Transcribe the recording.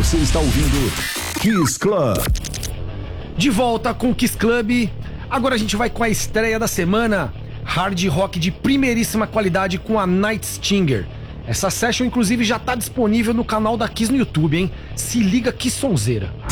Você está ouvindo Kiss Club. De volta com o Kiss Club. Agora a gente vai com a estreia da semana. Hard rock de primeiríssima qualidade com a Night Stinger. Essa session inclusive já tá disponível no canal da Kiss no YouTube, hein? Se liga que sonzeira.